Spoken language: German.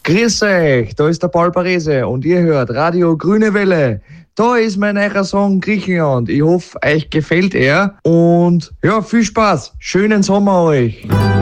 Grüß euch, da ist der Paul Parese und ihr hört Radio Grüne Welle. Da ist mein neuer Song Griechenland. Ich hoffe, euch gefällt er und ja, viel Spaß. Schönen Sommer euch.